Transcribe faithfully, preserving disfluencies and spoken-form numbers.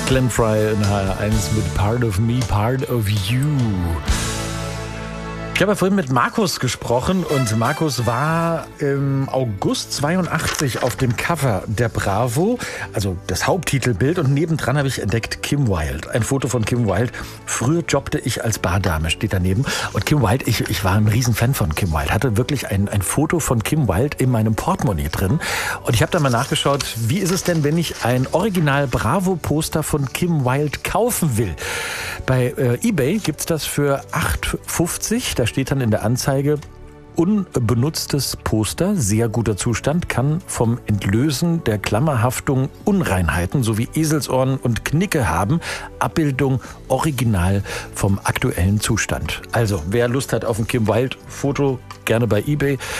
Glenn Frey in H R eins mit Part of Me, Part of You. Ich habe ja vorhin mit Markus gesprochen und Markus war im August zweiundachtzig auf dem Cover der Bravo, also das Haupttitelbild, und nebendran habe ich entdeckt Kim Wilde. Ein Foto von Kim Wilde. Früher jobbte ich als Bardame, steht daneben. Und Kim Wilde, ich, ich war ein Riesenfan von Kim Wilde, hatte wirklich ein, ein Foto von Kim Wilde in meinem Portemonnaie drin. Und ich habe da mal nachgeschaut, wie ist es denn, wenn ich ein Original Bravo-Poster von Kim Wilde kaufen will? Bei äh, eBay gibt's das für acht fünfzig. Da steht dann in der Anzeige: unbenutztes Poster, sehr guter Zustand, kann vom Entlösen der Klammerhaftung Unreinheiten sowie Eselsohren und Knicke haben. Abbildung original vom aktuellen Zustand. Also, wer Lust hat auf ein Kim Wilde Foto, gerne bei eBay.